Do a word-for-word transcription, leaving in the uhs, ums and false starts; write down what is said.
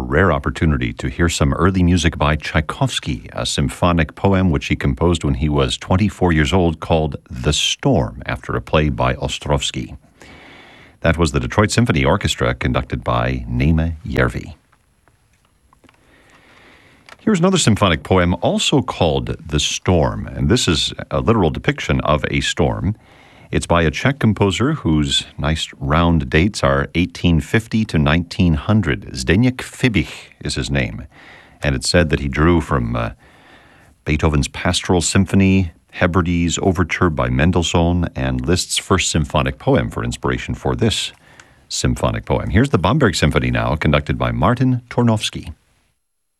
rare opportunity to hear some early music by Tchaikovsky, a symphonic poem which he composed when he was twenty-four years old called The Storm, after a play by Ostrovsky. That was the Detroit Symphony Orchestra, conducted by Naima Järvi. Here's another symphonic poem also called The Storm, and this is a literal depiction of a storm. It's by a Czech composer whose nice round dates are eighteen fifty to nineteen hundred. Zdeněk Fibich is his name, and it's said that he drew from uh, Beethoven's Pastoral Symphony, Hebrides Overture by Mendelssohn, and Liszt's first symphonic poem for inspiration for this symphonic poem. Here's the Bamberg Symphony now, conducted by Martin Tornowski.